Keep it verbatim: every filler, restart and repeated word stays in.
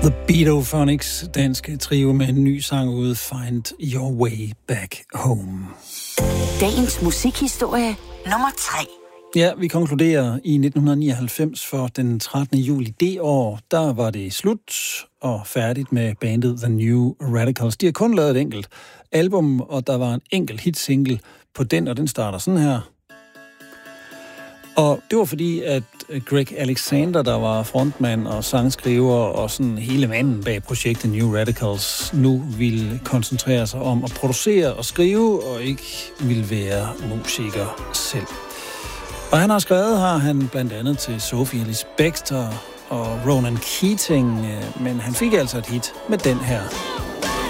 The Beatophonics, danske trio med en ny sang ude, Find Your Way Back Home. Dagens musikhistorie nummer tre. Ja, vi konkluderer i nitten nioghalvfems for den trettende juli det år. Der var det slut og færdigt med bandet The New Radicals. De har kun lavet et enkelt album, og der var en enkelt hitsingle på den, og den starter sådan her. Og det var fordi, at Greg Alexander, der var frontmand og sangskriver og sådan hele manden bag projektet New Radicals, nu ville koncentrere sig om at producere og skrive, og ikke ville være musiker selv. Og han har skrevet, har han blandt andet til Sophie Ellis Bextor og Ronan Keating, men han fik altså et hit med den her.